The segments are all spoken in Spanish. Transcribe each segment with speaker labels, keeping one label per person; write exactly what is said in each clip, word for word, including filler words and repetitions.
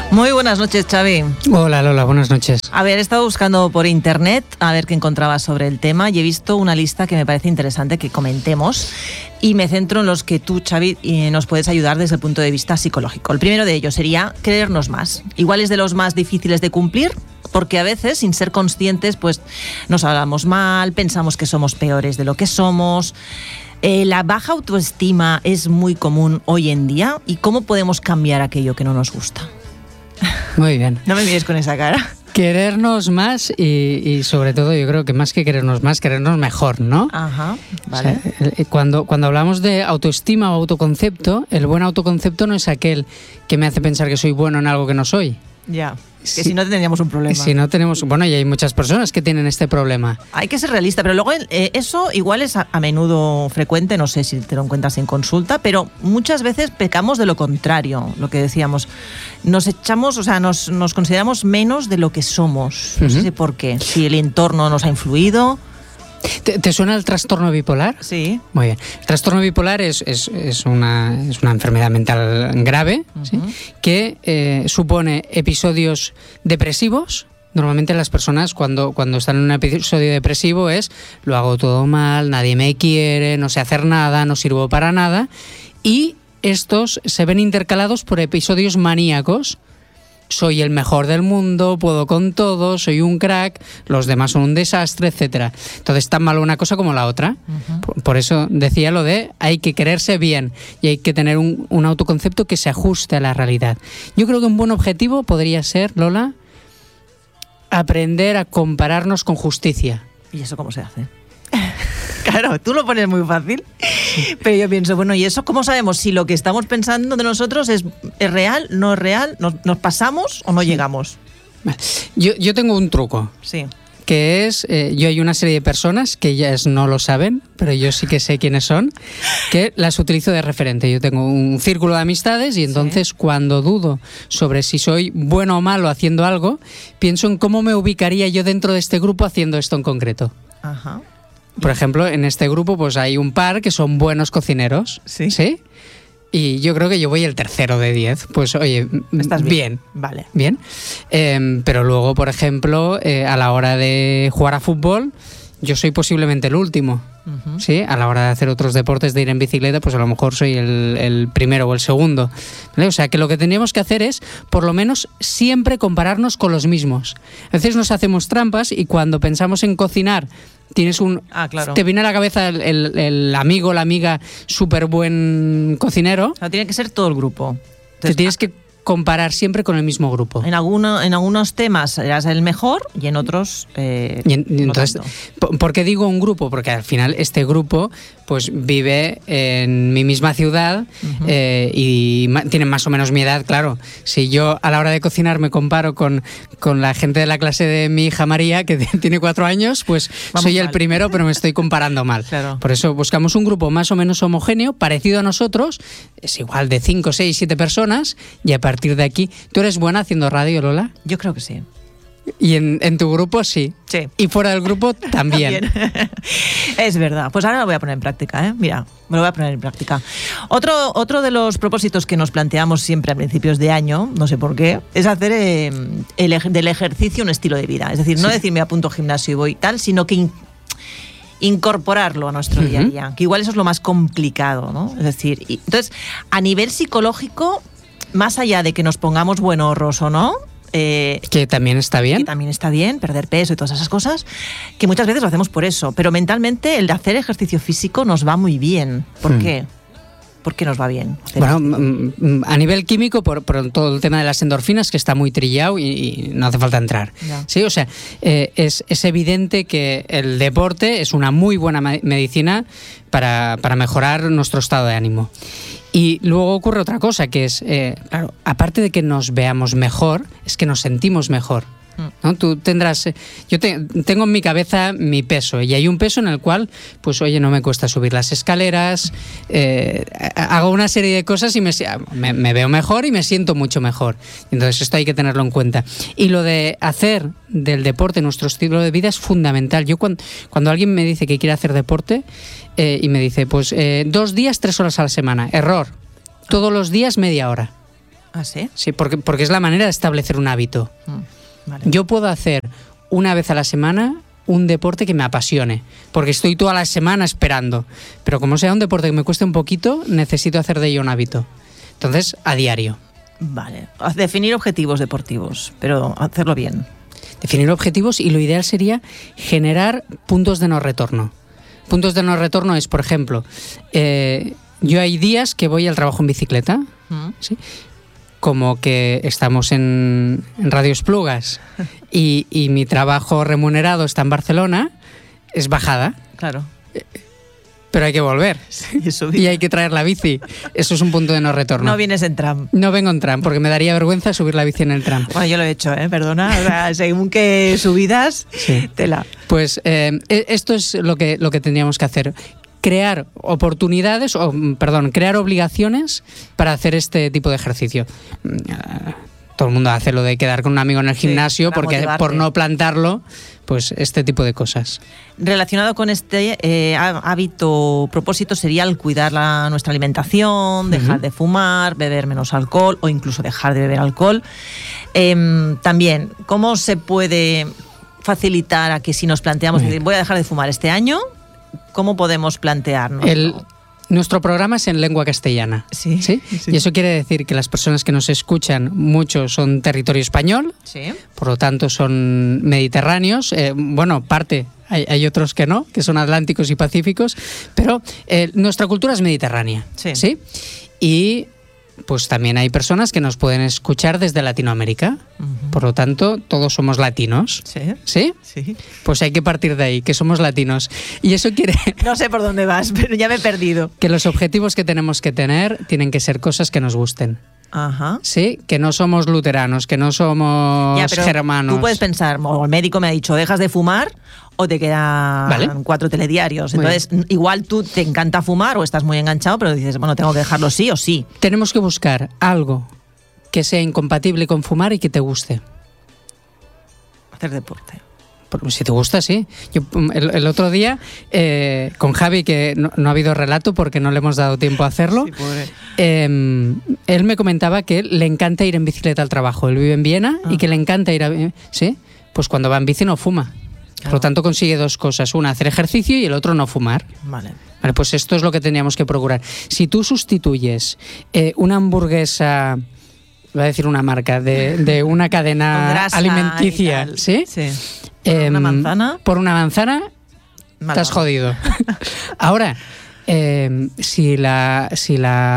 Speaker 1: Muy buenas noches, Xavi.
Speaker 2: Hola, Lola, buenas noches.
Speaker 1: A ver, he estado buscando por internet a ver qué encontraba sobre el tema y he visto una lista que me parece interesante que comentemos y me centro en los que tú, Xavi, nos puedes ayudar desde el punto de vista psicológico. El primero de ellos sería querernos más. Igual es de los más difíciles de cumplir porque a veces, sin ser conscientes, pues nos hablamos mal, pensamos que somos peores de lo que somos. Eh, la baja autoestima es muy común hoy en día. ¿Y cómo podemos cambiar aquello que no nos gusta?
Speaker 2: Muy bien.
Speaker 1: No me mires con esa cara.
Speaker 2: Querernos más y, y sobre todo yo creo que más que querernos más, querernos mejor, ¿no?
Speaker 1: Ajá, vale.
Speaker 2: O sea, cuando, cuando hablamos de autoestima o autoconcepto, el buen autoconcepto no es aquel que me hace pensar que soy bueno en algo que no soy.
Speaker 1: Ya, que
Speaker 2: si,
Speaker 1: si no tendríamos un problema.
Speaker 2: Si no tenemos, bueno, y hay muchas personas que tienen este problema.
Speaker 1: Hay que ser realista, pero luego eh, eso igual es a, a menudo frecuente, no sé si te lo encuentras en consulta, pero muchas veces pecamos de lo contrario, lo que decíamos. Nos echamos, o sea, nos, nos consideramos menos de lo que somos. No uh-huh. sé por qué, si el entorno nos ha influido.
Speaker 2: ¿Te, ¿Te suena el trastorno bipolar?
Speaker 1: Sí.
Speaker 2: Muy bien. El trastorno bipolar es, es, es, una, es una enfermedad mental grave, uh-huh. ¿sí? que eh, supone episodios depresivos. Normalmente las personas cuando, cuando están en un episodio depresivo es lo hago todo mal, nadie me quiere, no sé hacer nada, no sirvo para nada. Y estos se ven intercalados por episodios maníacos. Soy el mejor del mundo, puedo con todo, soy un crack, los demás son un desastre, etcétera. Entonces, tan malo una cosa como la otra. Uh-huh. Por, por eso decía lo de hay que quererse bien y hay que tener un, un autoconcepto que se ajuste a la realidad. Yo creo que un buen objetivo podría ser, Lola, aprender a compararnos con justicia.
Speaker 1: ¿Y eso cómo se hace? Claro, tú lo pones muy fácil, pero yo pienso, bueno, ¿y eso cómo sabemos si lo que estamos pensando de nosotros es, es real, no es real? ¿Nos, nos pasamos o no llegamos?
Speaker 2: Yo, yo tengo un truco.
Speaker 1: Sí.
Speaker 2: Que es, eh, yo hay una serie de personas que ellas no lo saben, pero yo sí que sé quiénes son, que las utilizo de referente. Yo tengo un círculo de amistades y entonces sí. cuando dudo sobre si soy bueno o malo haciendo algo, pienso en cómo me ubicaría yo dentro de este grupo haciendo esto en concreto.
Speaker 1: Ajá.
Speaker 2: Por ejemplo, en este grupo pues hay un par que son buenos cocineros.
Speaker 1: Sí.
Speaker 2: ¿Sí? Y yo creo que yo voy el tercero de diez. Pues oye,
Speaker 1: ¿estás bien?
Speaker 2: Bien.
Speaker 1: Vale.
Speaker 2: Bien. Eh, pero luego, por ejemplo, eh, a la hora de jugar a fútbol, yo soy posiblemente el último. Uh-huh. ¿Sí? A la hora de hacer otros deportes, de ir en bicicleta, pues a lo mejor soy el, el primero o el segundo. ¿Vale? O sea, que lo que tenemos que hacer es, por lo menos, siempre compararnos con los mismos. A veces nos hacemos trampas y cuando pensamos en cocinar, tienes un
Speaker 1: ah, claro.
Speaker 2: te viene a la cabeza el, el, el amigo, la amiga súper buen cocinero.
Speaker 1: O sea, tiene que ser todo el grupo. Entonces,
Speaker 2: te tienes que comparar siempre con el mismo grupo.
Speaker 1: En, alguno, en algunos temas eras el mejor y en otros eh,
Speaker 2: y en, y entonces,
Speaker 1: no
Speaker 2: ¿por qué digo un grupo? Porque al final este grupo pues vive en mi misma ciudad uh-huh. eh, y ma- tienen más o menos mi edad, claro. Si yo a la hora de cocinar me comparo con, con la gente de la clase de mi hija María, que tiene cuatro años, pues Vamos soy mal. el primero, pero me estoy comparando mal.
Speaker 1: Claro.
Speaker 2: Por eso buscamos un grupo más o menos homogéneo, parecido a nosotros, es igual de cinco, seis, siete personas, y a partir de aquí... ¿Tú eres buena haciendo radio, Lola?
Speaker 1: Yo creo que sí.
Speaker 2: Y en, en tu grupo sí.
Speaker 1: Sí.
Speaker 2: Y fuera del grupo también.
Speaker 1: también. Es verdad. Pues ahora lo voy a poner en práctica, ¿eh? Mira, me lo voy a poner en práctica. Otro, otro de los propósitos que nos planteamos siempre a principios de año, no sé por qué, es hacer eh, el, del ejercicio un estilo de vida. Es decir, no sí. decir me apunto al gimnasio y voy tal, sino que in, incorporarlo a nuestro uh-huh. día a día. Que igual eso es lo más complicado, ¿no? Es decir, y, entonces, a nivel psicológico, más allá de que nos pongamos buenorros o no,
Speaker 2: Eh, que también está bien.
Speaker 1: Que también está bien, perder peso y todas esas cosas, que muchas veces lo hacemos por eso, pero mentalmente el de hacer ejercicio físico nos va muy bien. ¿Por hmm. qué? ¿Por qué nos va bien?
Speaker 2: Bueno, ejercicio? A nivel químico, por, por todo el tema de las endorfinas, que está muy trillado y, y no hace falta entrar.
Speaker 1: Ya.
Speaker 2: Sí, o sea, eh, es, es evidente que el deporte es una muy buena medicina para, para mejorar nuestro estado de ánimo. Y luego ocurre otra cosa, que es, eh, claro, aparte de que nos veamos mejor, es que nos sentimos mejor. ¿No? Tú tendrás, yo te, tengo en mi cabeza mi peso y hay un peso en el cual, pues oye, no me cuesta subir las escaleras, eh, hago una serie de cosas y me, me, me veo mejor y me siento mucho mejor. Entonces esto hay que tenerlo en cuenta. Y lo de hacer del deporte nuestro estilo de vida es fundamental. Yo cuando, cuando alguien me dice que quiere hacer deporte eh, y me dice, pues eh, dos días, tres horas a la semana, error. Todos los días media hora.
Speaker 1: ¿Ah, sí?
Speaker 2: Sí, porque, porque es la manera de establecer un hábito.
Speaker 1: Mm, vale.
Speaker 2: Yo puedo hacer una vez a la semana un deporte que me apasione, porque estoy toda la semana esperando. Pero como sea un deporte que me cueste un poquito, necesito hacer de ello un hábito. Entonces, a diario.
Speaker 1: Vale. Definir objetivos deportivos, pero hacerlo bien.
Speaker 2: Definir objetivos y lo ideal sería generar puntos de no retorno. Puntos de no retorno es, por ejemplo, eh, yo hay días que voy al trabajo en bicicleta,
Speaker 1: ¿Mm?
Speaker 2: ¿sí? Como que estamos en, en Radio Esplugas y, y mi trabajo remunerado está en Barcelona, es bajada.
Speaker 1: Claro.
Speaker 2: Pero hay que volver.
Speaker 1: Sí,
Speaker 2: y hay que traer la bici. Eso es un punto de no retorno.
Speaker 1: No vienes en tram.
Speaker 2: No vengo en tram, porque me daría vergüenza subir la bici en el tram.
Speaker 1: Bueno, yo lo he hecho, ¿eh? Perdona. O sea, según qué subidas,
Speaker 2: sí.
Speaker 1: tela.
Speaker 2: Pues eh, esto es lo que, lo que tendríamos que hacer. Crear oportunidades, o perdón, crear obligaciones para hacer este tipo de ejercicio. Todo el mundo hace lo de quedar con un amigo en el gimnasio, sí, porque motivarte. Por no plantarlo, pues este tipo de cosas.
Speaker 1: Relacionado con este eh, hábito, propósito sería el cuidar la, nuestra alimentación, dejar uh-huh. de fumar, beber menos alcohol o incluso dejar de beber alcohol. Eh, también, ¿cómo se puede facilitar a que si nos planteamos, decir, voy a dejar de fumar este año? ¿Cómo podemos plantearnos?
Speaker 2: El, nuestro programa es en lengua castellana.
Speaker 1: ¿Sí?
Speaker 2: ¿Sí?
Speaker 1: Sí.
Speaker 2: Y eso quiere decir que las personas que nos escuchan, muchos son territorio español,
Speaker 1: ¿sí?
Speaker 2: Por lo tanto son mediterráneos. Eh, bueno, parte, hay, hay otros que no, que son atlánticos y pacíficos, pero eh, nuestra cultura es mediterránea.
Speaker 1: Sí.
Speaker 2: ¿Sí? Y pues también hay personas que nos pueden escuchar desde Latinoamérica. Uh-huh. Por lo tanto, todos somos latinos.
Speaker 1: ¿Sí?
Speaker 2: ¿Sí?
Speaker 1: Sí.
Speaker 2: Pues hay que partir de ahí, que somos latinos. Y eso quiere...
Speaker 1: No sé por dónde vas, pero ya me he perdido.
Speaker 2: Que los objetivos que tenemos que tener tienen que ser cosas que nos gusten.
Speaker 1: Ajá.
Speaker 2: Sí, que no somos luteranos, que no somos
Speaker 1: ya, pero
Speaker 2: germanos.
Speaker 1: Tú puedes pensar, o el médico me ha dicho, dejas de fumar o te quedan
Speaker 2: ¿vale?
Speaker 1: cuatro telediarios.
Speaker 2: Muy
Speaker 1: Entonces,
Speaker 2: bien.
Speaker 1: Igual tú te encanta fumar o estás muy enganchado, pero dices, bueno, tengo que dejarlo sí o sí.
Speaker 2: Tenemos que buscar algo que sea incompatible con fumar y que te guste.
Speaker 1: Hacer deporte.
Speaker 2: Si te gusta, sí. Yo, el, el otro día, eh, con Javi, que no, no ha habido relato porque no le hemos dado tiempo a hacerlo,
Speaker 1: sí, pobre.
Speaker 2: eh, él me comentaba que le encanta ir en bicicleta al trabajo. Él vive en Viena ah. y que le encanta ir a... ¿Sí? Pues cuando va en bici no fuma. Claro. Por lo tanto consigue dos cosas. Una, hacer ejercicio y el otro, no fumar.
Speaker 1: Vale.
Speaker 2: Vale, pues esto es lo que teníamos que procurar. Si tú sustituyes eh, una hamburguesa... Voy a decir una marca, de, de una cadena alimenticia, ¿sí?
Speaker 1: Sí. ¿Por eh, una manzana?
Speaker 2: Por una manzana, Malo. Estás jodido. Ahora, eh, si, la, si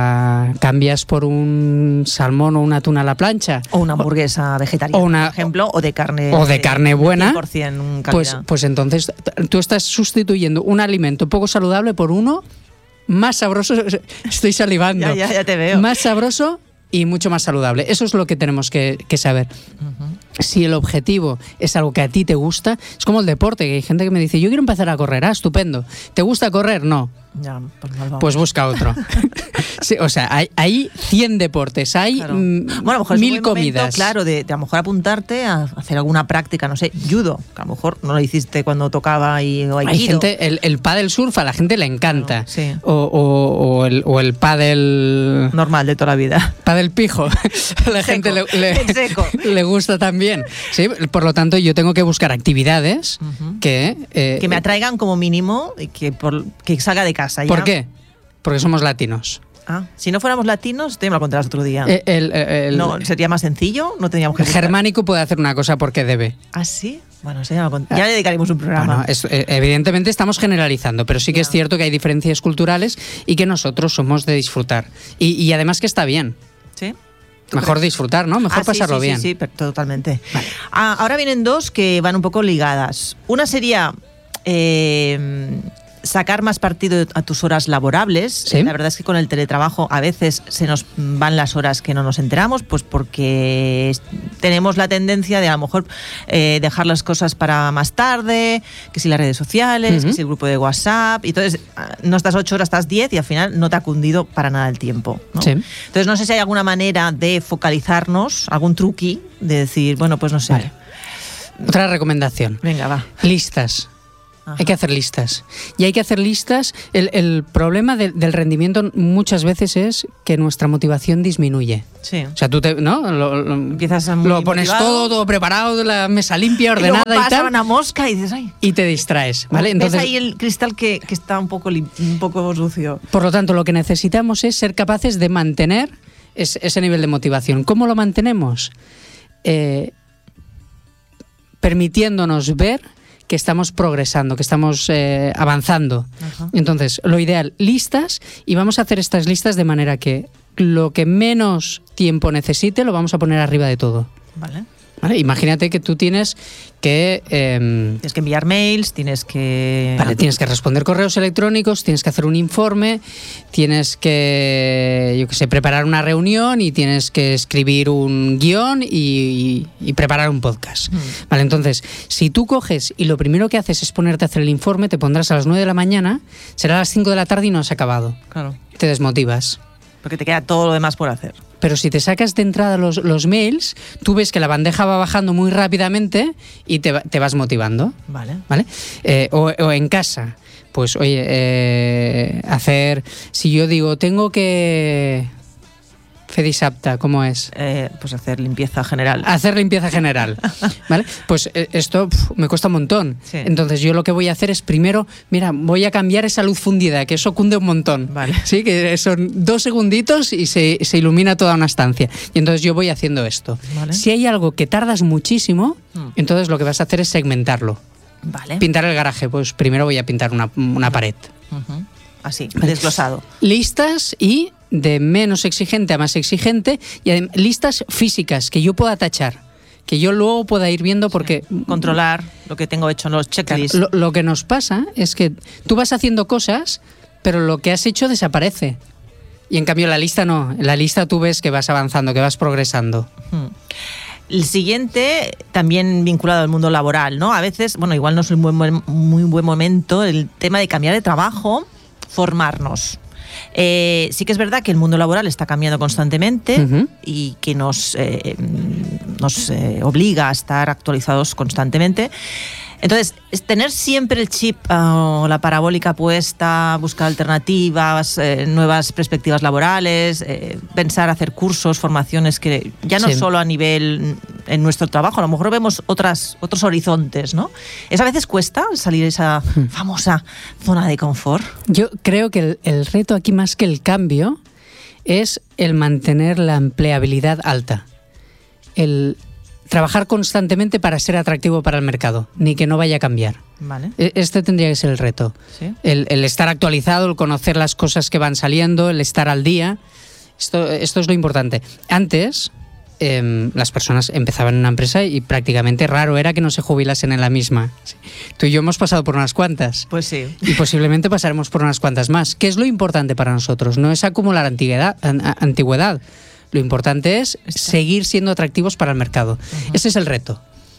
Speaker 2: la cambias por un salmón o un atún a la plancha...
Speaker 1: O una hamburguesa vegetariana,
Speaker 2: o una,
Speaker 1: por ejemplo, o de carne...
Speaker 2: O de carne buena,
Speaker 1: cien por ciento
Speaker 2: pues, pues entonces tú estás sustituyendo un alimento poco saludable por uno más sabroso... Estoy salivando.
Speaker 1: Ya, ya, ya te veo.
Speaker 2: Más sabroso... y mucho más saludable. Eso es lo que tenemos que, que saber. Uh-huh. Si el objetivo es algo que a ti te gusta, es como el deporte, que hay gente que me dice, yo quiero empezar a correr, ah, estupendo. ¿Te gusta correr? No.
Speaker 1: Ya, pues, no
Speaker 2: pues busca otro. Sí, o sea, hay, hay cien deportes, hay
Speaker 1: claro.
Speaker 2: m-
Speaker 1: bueno, a lo mejor
Speaker 2: mil
Speaker 1: es un buen momento,
Speaker 2: comidas.
Speaker 1: Claro, de, de a lo mejor apuntarte a hacer alguna práctica, no sé, judo, que a lo mejor no lo hiciste cuando tocaba y, o
Speaker 2: hay
Speaker 1: aikido.
Speaker 2: gente, el, el pádel surf a la gente le encanta.
Speaker 1: Claro, sí.
Speaker 2: o, o, o, el, o el pádel...
Speaker 1: normal de toda la vida.
Speaker 2: Pádel pijo. A la
Speaker 1: seco,
Speaker 2: gente le, le,
Speaker 1: seco.
Speaker 2: le gusta también. Sí, por lo tanto, yo tengo que buscar actividades uh-huh. que... Eh,
Speaker 1: que me atraigan como mínimo y que, por, que salga de casa. ¿Ya?
Speaker 2: ¿Por qué? Porque somos latinos.
Speaker 1: Ah, si no fuéramos latinos, te me lo contarás otro día.
Speaker 2: El, el, el,
Speaker 1: no, ¿sería más sencillo? No teníamos que
Speaker 2: el germánico puede hacer una cosa porque debe.
Speaker 1: ¿Ah, sí? Bueno, ya, ya le dedicaremos un programa.
Speaker 2: Bueno, es, evidentemente estamos generalizando, pero sí que ya. Es cierto que hay diferencias culturales y que nosotros somos de disfrutar. Y, y además que está bien.
Speaker 1: ¿Sí?
Speaker 2: Mejor crees? Disfrutar, ¿no? Mejor
Speaker 1: ah,
Speaker 2: pasarlo
Speaker 1: sí, sí,
Speaker 2: bien.
Speaker 1: Sí, sí, totalmente. Vale. Ah, ahora vienen dos que van un poco ligadas. Una sería... Eh, sacar más partido a tus horas laborables.
Speaker 2: ¿Sí?
Speaker 1: La verdad es que con el teletrabajo a veces se nos van las horas que no nos enteramos, pues porque tenemos la tendencia de a lo mejor eh, dejar las cosas para más tarde, que si las redes sociales, uh-huh. que si el grupo de WhatsApp, y entonces no estás ocho horas, estás diez y al final no te ha cundido para nada el tiempo, ¿no?
Speaker 2: Sí.
Speaker 1: Entonces no sé si hay alguna manera de focalizarnos, algún truqui, de decir, bueno, pues no sé.
Speaker 2: Vale. Otra recomendación.
Speaker 1: Venga, va.
Speaker 2: Listas. Ajá. Hay que hacer listas. Y hay que hacer listas. El, el problema de, del rendimiento muchas veces es que nuestra motivación disminuye.
Speaker 1: Sí.
Speaker 2: O sea, tú te, ¿no? Lo, lo,
Speaker 1: Empiezas a
Speaker 2: lo pones todo, todo preparado, la mesa limpia, ordenada y,
Speaker 1: y, pasa
Speaker 2: tal.
Speaker 1: una mosca y dices, ay.
Speaker 2: Y te distraes, ¿vale?
Speaker 1: Entonces, ves ahí el cristal que, que está un poco, un poco sucio.
Speaker 2: Por lo tanto, lo que necesitamos es ser capaces de mantener es, ese nivel de motivación. ¿Cómo lo mantenemos? Eh, permitiéndonos ver que estamos progresando, que estamos eh, avanzando. Ajá. Entonces, lo ideal, listas, y vamos a hacer estas listas de manera que lo que menos tiempo necesite lo vamos a poner arriba de todo.
Speaker 1: Vale.
Speaker 2: ¿Vale? Imagínate que tú tienes que... Eh,
Speaker 1: tienes que enviar mails, tienes que...
Speaker 2: Vale, tienes que responder correos electrónicos, tienes que hacer un informe, tienes que, yo qué sé, preparar una reunión y tienes que escribir un guión y, y, y preparar un podcast. Mm. Vale, entonces, si tú coges y lo primero que haces es ponerte a hacer el informe, te pondrás a las nueve de la mañana, será a las cinco de la tarde y no has acabado.
Speaker 1: Claro.
Speaker 2: Te desmotivas.
Speaker 1: Porque te queda todo lo demás por hacer.
Speaker 2: Pero si te sacas de entrada los, los mails, tú ves que la bandeja va bajando muy rápidamente y te, te vas motivando.
Speaker 1: Vale.
Speaker 2: ¿Vale? Eh, o, o en casa, pues oye, eh, hacer... Si yo digo, tengo que... Fedisapta, ¿cómo es?
Speaker 1: Eh, pues hacer limpieza general.
Speaker 2: Hacer limpieza general, ¿vale? Pues eh, esto pf, me cuesta un montón.
Speaker 1: Sí.
Speaker 2: Entonces yo lo que voy a hacer es primero, mira, voy a cambiar esa luz fundida, que eso cunde un montón.
Speaker 1: Vale.
Speaker 2: Sí, que son dos segunditos y se, se ilumina toda una estancia. Y entonces yo voy haciendo esto.
Speaker 1: Vale.
Speaker 2: Si hay algo que tardas muchísimo,
Speaker 1: hmm.
Speaker 2: entonces lo que vas a hacer es segmentarlo.
Speaker 1: Vale.
Speaker 2: Pintar el garaje, pues primero voy a pintar una, una pared.
Speaker 1: Uh-huh. Así, desglosado.
Speaker 2: Listas y de menos exigente a más exigente, y listas físicas que yo pueda tachar, que yo luego pueda ir viendo porque...
Speaker 1: Sí. Controlar lo que tengo hecho en los checklists.
Speaker 2: Claro, lo, lo que nos pasa es que tú vas haciendo cosas, pero lo que has hecho desaparece. Y en cambio la lista no. En la lista tú ves que vas avanzando, que vas progresando.
Speaker 1: Hmm. El siguiente, también vinculado al mundo laboral, ¿no? A veces, bueno, igual no es un buen, muy buen momento el tema de cambiar de trabajo, formarnos. Eh, sí que es verdad que el mundo laboral está cambiando constantemente uh-huh. y que nos, eh, nos eh, obliga a estar actualizados constantemente. Entonces, es tener siempre el chip o uh, la parabólica puesta, buscar alternativas, eh, nuevas perspectivas laborales, eh, pensar hacer cursos, formaciones que ya no sí. solo a nivel en nuestro trabajo, a lo mejor vemos otras, otros horizontes, ¿no? ¿Es a veces cuesta salir de esa hmm. famosa zona de confort?
Speaker 2: Yo creo que el, el reto aquí más que el cambio es el mantener la empleabilidad alta. El... Trabajar constantemente para ser atractivo para el mercado, ni que no vaya a cambiar.
Speaker 1: Vale.
Speaker 2: Este tendría que ser el reto.
Speaker 1: ¿Sí?
Speaker 2: El, el estar actualizado, el conocer las cosas que van saliendo, el estar al día. Esto, esto es lo importante. Antes, eh, las personas empezaban en una empresa y prácticamente raro era que no se jubilasen en la misma. Tú y yo hemos pasado por unas cuantas.
Speaker 1: Pues sí.
Speaker 2: Y posiblemente pasaremos por unas cuantas más. ¿Qué es lo importante para nosotros? No es acumular antigüedad. antigüedad. Lo importante es seguir siendo atractivos para el mercado. Uh-huh. Ese es el reto.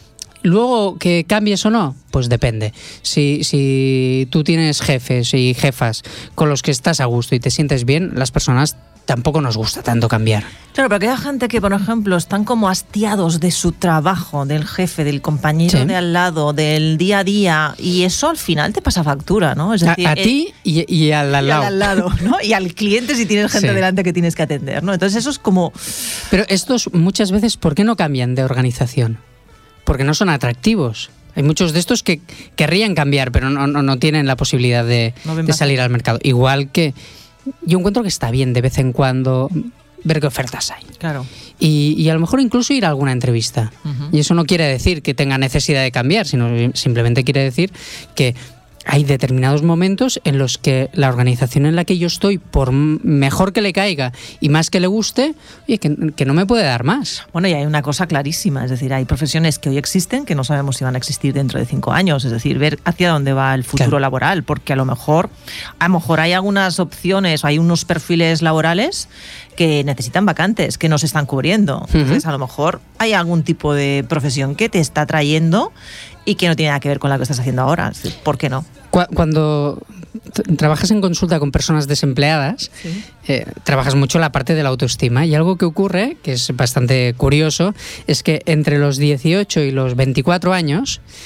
Speaker 2: Luego, que cambies o no, pues depende. Si, si tú tienes jefes y jefas con los que estás a gusto y te sientes bien, las personas tampoco nos gusta tanto cambiar.
Speaker 1: Claro, pero hay gente que, por ejemplo, están como hastiados de su trabajo, del jefe, del compañero sí. de al lado, del día a día, y eso al final te pasa factura, ¿no? Es decir,
Speaker 2: a, a ti y, y al al lado.
Speaker 1: Y al, al lado, ¿no? Y al cliente si tienes gente sí. delante que tienes que atender, ¿no? Entonces eso es como...
Speaker 2: Pero estos muchas veces, ¿por qué no cambian de organización? Porque no son atractivos. Hay muchos de estos que querrían cambiar, pero no, no, no tienen la posibilidad de, no de salir al mercado. Igual que... Yo encuentro que está bien de vez en cuando ver qué ofertas hay.
Speaker 1: Claro.
Speaker 2: Y, y a lo mejor incluso ir a alguna entrevista. Uh-huh. Y eso no quiere decir que tenga necesidad de cambiar, sino simplemente quiere decir que hay determinados momentos en los que la organización en la que yo estoy, por mejor que le caiga y más que le guste, oye, que, que no me puede dar más.
Speaker 1: Bueno, y hay una cosa clarísima, es decir, hay profesiones que hoy existen que no sabemos si van a existir dentro de cinco años, es decir, ver hacia dónde va el futuro claro. laboral, porque a lo mejor a lo mejor hay algunas opciones o hay unos perfiles laborales que necesitan vacantes, que no se están cubriendo. Uh-huh. Entonces, a lo mejor hay algún tipo de profesión que te está trayendo y que no tiene nada que ver con la que estás haciendo ahora. ¿Por qué no?
Speaker 2: Cuando trabajas en consulta con personas desempleadas, sí. eh, trabajas mucho la parte de la autoestima, y algo que ocurre, que es bastante curioso, es que entre los dieciocho y los veinticuatro años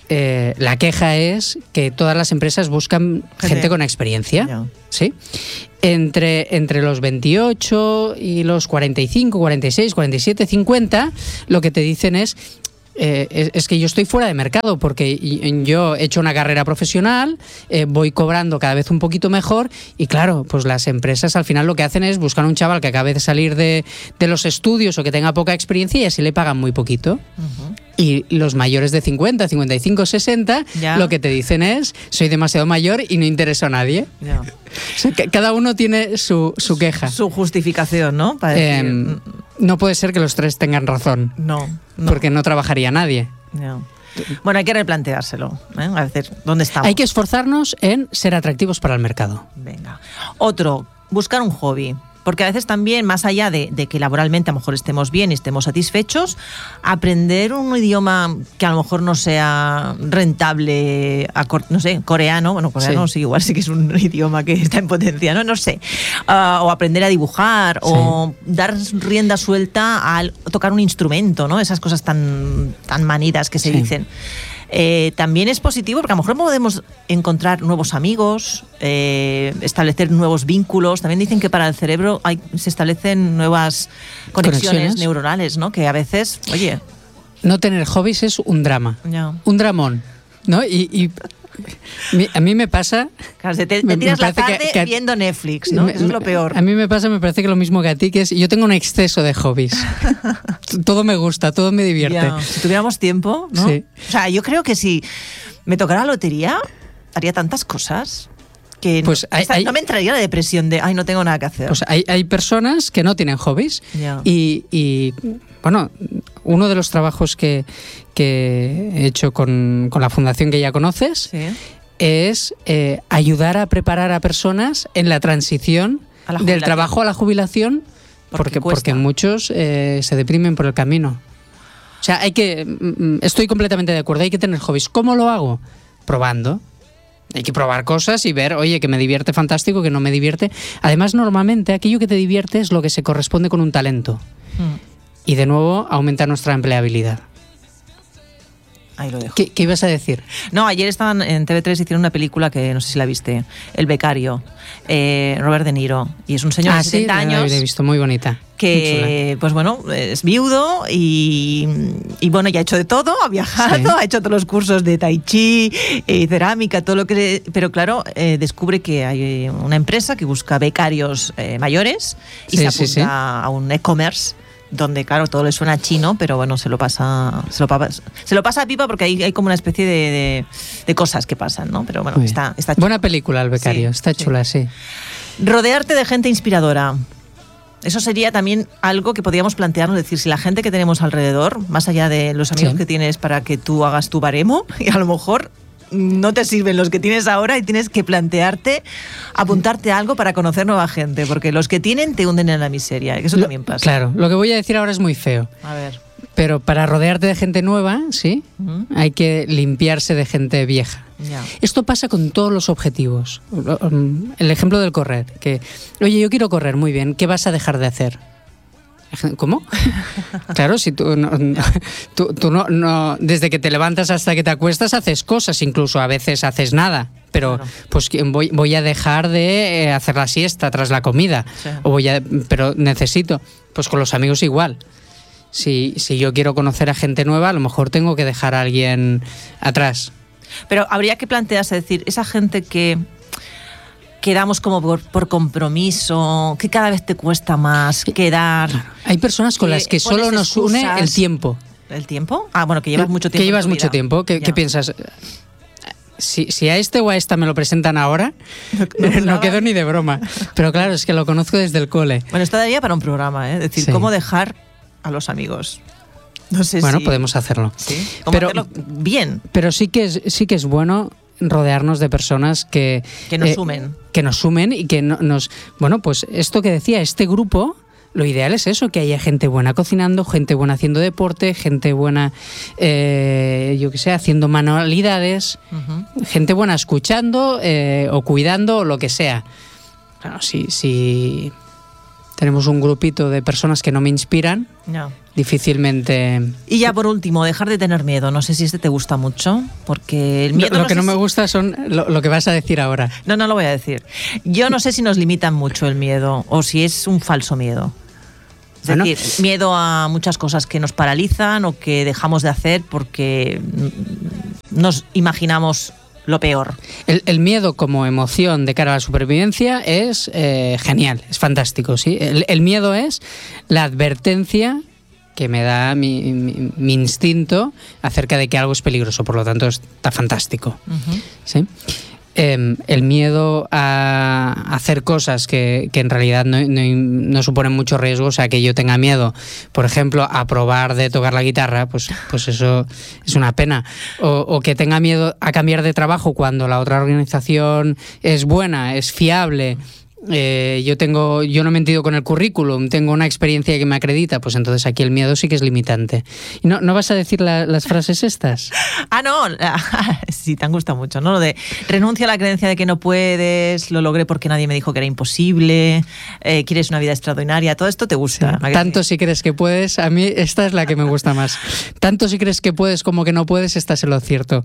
Speaker 2: eh, la queja es que todas las empresas buscan gente, gente con experiencia. Yeah. ¿Sí? Entre, entre los veintiocho y los cuarenta y cinco, cuarenta y seis, cuarenta y siete, cincuenta, lo que te dicen es... Eh, es, es que yo estoy fuera de mercado porque yo he hecho una carrera profesional, eh, voy cobrando cada vez un poquito mejor y claro, pues las empresas al final lo que hacen es buscar un chaval que acabe de salir de, de los estudios o que tenga poca experiencia y así le pagan muy poquito. Uh-huh. Y los mayores de cincuenta, cincuenta y cinco, sesenta, ya. Lo que te dicen es soy demasiado mayor y no intereso a nadie. Ya. O sea, que cada uno tiene su, su queja.
Speaker 1: Su justificación, ¿no? Para decir...
Speaker 2: eh, no puede ser que los tres tengan razón.
Speaker 1: No. No.
Speaker 2: Porque no trabajaría nadie.
Speaker 1: No. Bueno, hay que replanteárselo. ¿eh? A ver, ¿dónde estamos?
Speaker 2: Hay que esforzarnos en ser atractivos para el mercado.
Speaker 1: Venga. Otro, buscar un hobby. Porque a veces también, más allá de, de que laboralmente a lo mejor estemos bien y estemos satisfechos, aprender un idioma que a lo mejor no sea rentable, a, no sé, coreano, bueno, coreano sí. sí, igual sí que es un idioma que está en potencia, no, no sé, uh, o aprender a dibujar, sí. o dar rienda suelta a tocar un instrumento, ¿no? Esas cosas tan, tan manidas que se sí. dicen. Eh, también es positivo porque a lo mejor podemos encontrar nuevos amigos, eh, establecer nuevos vínculos. También dicen que para el cerebro hay, se establecen nuevas conexiones, conexiones neuronales, ¿no? Que a veces, oye...
Speaker 2: No tener hobbies es un drama, yeah. un dramón, ¿no? Y... y... A mí me pasa...
Speaker 1: Claro, te, te tiras la tarde que, que, viendo Netflix, ¿no?
Speaker 2: Me,
Speaker 1: Eso es lo peor.
Speaker 2: A mí me pasa, me parece que lo mismo que a ti, que es... Yo tengo un exceso de hobbies. Todo me gusta, todo me divierte.
Speaker 1: Ya, si tuviéramos tiempo, ¿no?
Speaker 2: Sí.
Speaker 1: O sea, yo creo que si me tocara la lotería, haría tantas cosas que
Speaker 2: pues
Speaker 1: no,
Speaker 2: hay,
Speaker 1: no
Speaker 2: hay,
Speaker 1: me entraría la depresión de, ay, no tengo nada que hacer.
Speaker 2: Pues hay, hay personas que no tienen hobbies
Speaker 1: ya.
Speaker 2: y, y, bueno, uno de los trabajos que, que he hecho con, con la fundación que ya conoces...
Speaker 1: Sí.
Speaker 2: es eh, ayudar a preparar a personas en la transición
Speaker 1: la
Speaker 2: del trabajo a la jubilación, porque, porque, porque muchos eh, se deprimen por el camino. O sea, hay que, estoy completamente de acuerdo, hay que tener hobbies. ¿Cómo lo hago? Probando. Hay que probar cosas y ver, oye, que me divierte fantástico, que no me divierte. Además, normalmente aquello que te divierte es lo que se corresponde con un talento. Mm. Y de nuevo, aumenta nuestra empleabilidad.
Speaker 1: Ahí lo dejo.
Speaker 2: ¿Qué, ¿Qué ibas a decir?
Speaker 1: No, ayer estaban en T V tres, hicieron una película que no sé si la viste, El becario, eh, Robert De Niro, y es un señor
Speaker 2: ah,
Speaker 1: de setenta
Speaker 2: sí,
Speaker 1: años.
Speaker 2: La he visto, muy bonita.
Speaker 1: Que, pues bueno, es viudo y, y bueno, ya ha hecho de todo, ha viajado, sí. ha hecho todos los cursos de tai chi, eh, cerámica, todo lo que... Pero claro, eh, descubre que hay una empresa que busca becarios eh, mayores y sí, se apunta sí, sí. a un e-commerce donde, claro, todo le suena chino, pero bueno, se lo pasa se lo pasa, se lo pasa a pipa porque hay, hay como una especie de, de, de cosas que pasan, ¿no? Pero bueno, está, está chula.
Speaker 2: Buena película, El becario, sí, está chula, sí.
Speaker 1: sí. Rodearte de gente inspiradora. Eso sería también algo que podríamos plantearnos, es decir, si la gente que tenemos alrededor, más allá de los amigos sí. que tienes para que tú hagas tu baremo, y a lo mejor no te sirven los que tienes ahora y tienes que plantearte, apuntarte a algo para conocer nueva gente, porque los que tienen te hunden en la miseria, eso
Speaker 2: lo,
Speaker 1: también pasa.
Speaker 2: Claro, lo que voy a decir ahora es muy feo.
Speaker 1: A ver.
Speaker 2: Pero para rodearte de gente nueva, sí, uh-huh. hay que limpiarse de gente vieja.
Speaker 1: Yeah.
Speaker 2: Esto pasa con todos los objetivos. El ejemplo del correr, que, oye, yo quiero correr, muy bien, ¿qué vas a dejar de hacer? ¿Cómo? Claro, si tú, no, no, tú, tú no, no, desde que te levantas hasta que te acuestas haces cosas, incluso a veces haces nada, pero claro. pues voy, voy a dejar de hacer la siesta tras la comida, sí. o voy a, pero necesito, pues con los amigos igual. Si, si yo quiero conocer a gente nueva, a lo mejor tengo que dejar a alguien atrás.
Speaker 1: Pero habría que plantearse, decir, esa gente que quedamos como por, por compromiso, que cada vez te cuesta más quedar.
Speaker 2: Claro. Hay personas con las que solo nos excusas. une el tiempo.
Speaker 1: ¿El tiempo? Ah, bueno, que llevas
Speaker 2: que,
Speaker 1: mucho tiempo.
Speaker 2: Que llevas mucho vida. tiempo. ¿Qué, ¿Qué piensas? Si, si a este o a esta me lo presentan ahora, no, no quedo ni de broma. Pero claro, es que lo conozco desde el cole.
Speaker 1: Bueno, esto daría para un programa, ¿eh? Es decir, sí. cómo dejar a los amigos. No sé
Speaker 2: bueno,
Speaker 1: si...
Speaker 2: podemos hacerlo.
Speaker 1: ¿Sí? ¿Cómo
Speaker 2: pero,
Speaker 1: hacerlo bien?
Speaker 2: Pero sí que es, sí que es bueno rodearnos de personas que...
Speaker 1: Que nos eh, sumen.
Speaker 2: Que nos sumen y que no, nos... Bueno, pues esto que decía, este grupo, lo ideal es eso, que haya gente buena cocinando, gente buena haciendo deporte, gente buena, eh, yo qué sé, haciendo manualidades, uh-huh. gente buena escuchando eh, o cuidando o lo que sea. Claro, si... si tenemos un grupito de personas que no me inspiran,
Speaker 1: no.
Speaker 2: difícilmente...
Speaker 1: Y ya por último, dejar de tener miedo. No sé si este te gusta mucho, porque el miedo...
Speaker 2: Lo, lo
Speaker 1: no
Speaker 2: que no
Speaker 1: si...
Speaker 2: me gusta son lo, lo que vas a decir ahora.
Speaker 1: No, no lo voy a decir. Yo no sé si nos limitan mucho el miedo o si es un falso miedo. Es
Speaker 2: bueno,
Speaker 1: decir, miedo a muchas cosas que nos paralizan o que dejamos de hacer porque nos imaginamos lo peor.
Speaker 2: El, el miedo como emoción de cara a la supervivencia es eh, genial, es fantástico, ¿sí? El, el miedo es la advertencia que me da mi, mi, mi instinto acerca de que algo es peligroso, por lo tanto está fantástico, uh-huh. ¿sí? Eh, el miedo a hacer cosas que, que en realidad no, no, no suponen mucho riesgo, o sea, que yo tenga miedo, por ejemplo, a probar de tocar la guitarra, pues, pues eso es una pena. O, o que tenga miedo a cambiar de trabajo cuando la otra organización es buena, es fiable. Eh, yo tengo yo no he mentido con el currículum, tengo una experiencia que me acredita, pues entonces aquí el miedo sí que es limitante. ¿Y no, no vas a decir la, las frases estas?
Speaker 1: Ah, no, sí, te han gustado mucho, ¿no? Lo de renuncia a la creencia de que no puedes, lo logré porque nadie me dijo que era imposible, eh, quieres una vida extraordinaria, todo esto te gusta.
Speaker 2: Sí. Tanto si crees que puedes, a mí esta es la que me gusta más. Tanto si crees que puedes como que no puedes, estás en lo cierto.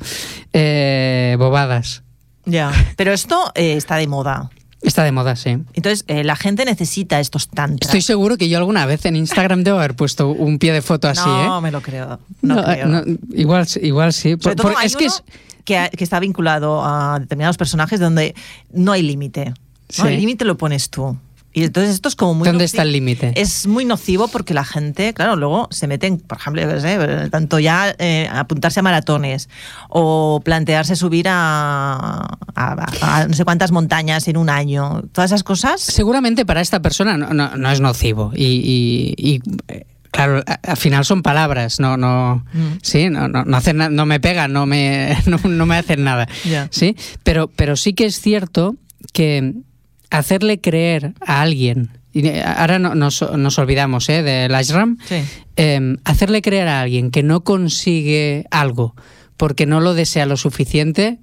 Speaker 2: Eh, bobadas.
Speaker 1: Ya, pero esto eh, está de moda.
Speaker 2: Está de moda, sí.
Speaker 1: Entonces, eh, la gente necesita estos tantras.
Speaker 2: Estoy seguro que yo alguna vez en Instagram debo haber puesto un pie de foto así,
Speaker 1: no,
Speaker 2: ¿eh?
Speaker 1: No, me lo creo. No,
Speaker 2: no,
Speaker 1: creo.
Speaker 2: No, igual, igual sí.
Speaker 1: Sobre todo
Speaker 2: por,
Speaker 1: hay
Speaker 2: es que,
Speaker 1: uno
Speaker 2: es...
Speaker 1: que, que está vinculado a determinados personajes donde no hay límite. ¿No?
Speaker 2: Sí.
Speaker 1: El límite lo pones tú. Y entonces esto es como muy...
Speaker 2: ¿Dónde
Speaker 1: nocivo.
Speaker 2: está el límite?
Speaker 1: Es muy nocivo porque la gente, claro, luego se meten, por ejemplo, yo qué sé, tanto ya eh, apuntarse a maratones o plantearse subir a, a, a no sé cuántas montañas en un año. Todas esas cosas...
Speaker 2: Seguramente para esta persona no, no, no es nocivo. Y... y, y... Claro, al final son palabras, no, no, mm. sí, no, no, no hacen, no me pegan, no me, no, no me hacen nada,
Speaker 1: yeah.
Speaker 2: sí, pero, pero sí que es cierto que hacerle creer a alguien, y ahora no, nos, nos olvidamos ¿eh? del ashram,
Speaker 1: sí.
Speaker 2: eh, hacerle creer a alguien que no consigue algo porque no lo desea lo suficiente,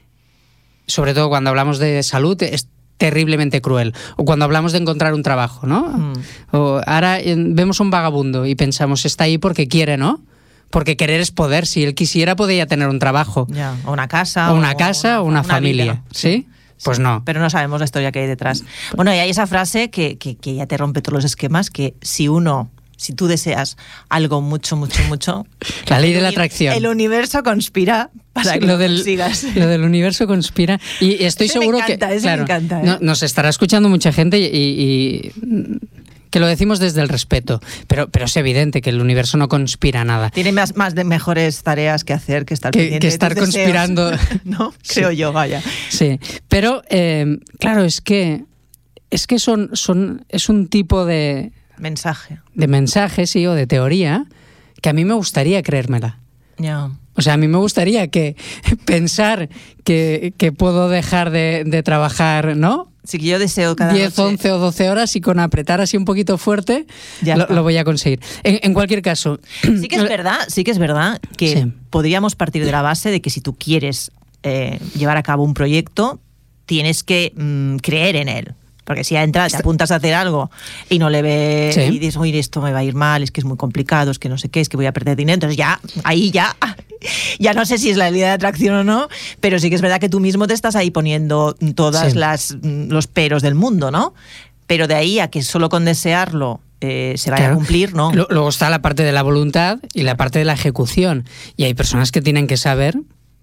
Speaker 2: sobre todo cuando hablamos de salud, es terriblemente cruel. O cuando hablamos de encontrar un trabajo, ¿no? Mm. O ahora vemos un vagabundo y pensamos, está ahí porque quiere, ¿no? Porque querer es poder. Si él quisiera, podría tener un trabajo.
Speaker 1: Ya. O una casa.
Speaker 2: O una o casa o una, una familia. Vida. ¿Sí? Pues
Speaker 1: sí,
Speaker 2: no.
Speaker 1: Pero no sabemos la historia que hay detrás. Bueno, y hay esa frase que, que, que ya te rompe todos los esquemas, que si uno... Si tú deseas algo mucho, mucho, mucho...
Speaker 2: La ley de la atracción.
Speaker 1: El universo conspira para sí, que lo, lo del, consigas.
Speaker 2: Lo del universo conspira. Y estoy
Speaker 1: ese
Speaker 2: seguro
Speaker 1: me encanta,
Speaker 2: que...
Speaker 1: Ese
Speaker 2: claro,
Speaker 1: me encanta, ¿eh?
Speaker 2: no, nos estará escuchando mucha gente y, y que lo decimos desde el respeto. Pero, pero es evidente que el universo no conspira nada.
Speaker 1: Tiene más, más de mejores tareas que hacer que estar
Speaker 2: que,
Speaker 1: pendiente
Speaker 2: que estar
Speaker 1: de tus
Speaker 2: conspirando.
Speaker 1: ¿No? Creo
Speaker 2: sí.
Speaker 1: yo, vaya.
Speaker 2: Sí. Pero, eh, claro, es que, es que son, son, es un tipo de...
Speaker 1: Mensaje.
Speaker 2: De mensaje, sí, o de teoría, que a mí me gustaría creérmela.
Speaker 1: Ya. Yeah.
Speaker 2: O sea, a mí me gustaría que pensar que, que puedo dejar de, de trabajar, ¿no?
Speaker 1: Sí, que yo deseo cada
Speaker 2: diez,
Speaker 1: noche.
Speaker 2: once o doce horas y con apretar así un poquito fuerte lo, lo voy a conseguir. En, en cualquier caso...
Speaker 1: Sí que es verdad, sí que es verdad que
Speaker 2: sí.
Speaker 1: podríamos partir de la base de que si tú quieres eh, llevar a cabo un proyecto, tienes que mm, creer en él. Porque si entras, te apuntas a hacer algo y no le ves, sí. y dices, oye, esto me va a ir mal, es que es muy complicado, es que no sé qué, es que voy a perder dinero. Entonces ya, ahí ya, ya no sé si es la ley de atracción o no, pero sí que es verdad que tú mismo te estás ahí poniendo todas sí. las los peros del mundo, ¿no? Pero de ahí a que solo con desearlo eh, se vaya claro. a cumplir, ¿no?
Speaker 2: Luego está la parte de la voluntad y la parte de la ejecución. Y hay personas que tienen que saber...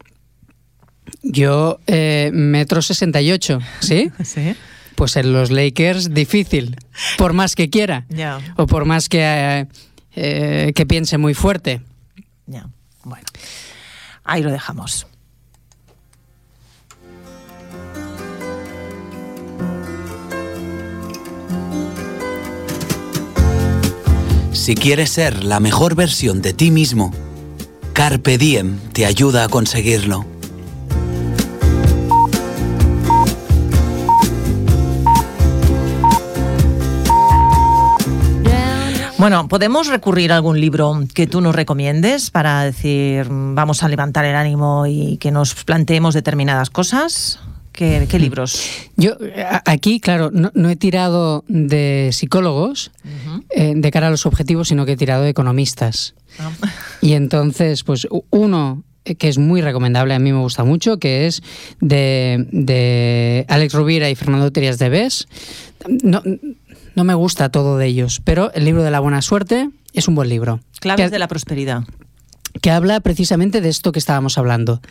Speaker 2: Yo, eh, metro sesenta y ocho, ¿sí?
Speaker 1: Sí.
Speaker 2: Pues en los Lakers difícil, por más que quiera,
Speaker 1: yeah.
Speaker 2: o por más que, eh, eh, que piense muy fuerte.
Speaker 1: Ya, yeah. Bueno, ahí lo dejamos.
Speaker 3: Si quieres ser la mejor versión de ti mismo, Carpe Diem te ayuda a conseguirlo.
Speaker 1: Bueno, ¿podemos recurrir a algún libro que tú nos recomiendes para decir, vamos a levantar el ánimo y que nos planteemos determinadas cosas? ¿Qué, qué libros?
Speaker 2: Yo aquí, claro, no, no he tirado de psicólogos uh-huh. eh, de cara a los objetivos, sino que he tirado de economistas. Ah. Y entonces, pues uno que es muy recomendable, a mí me gusta mucho, que es de, de Alex Rovira y Fernando Trias de Bes. No, no me gusta todo de ellos, pero el libro de la buena suerte es un buen libro.
Speaker 1: Claves
Speaker 2: que,
Speaker 1: de la prosperidad.
Speaker 2: Que habla precisamente de esto que estábamos hablando.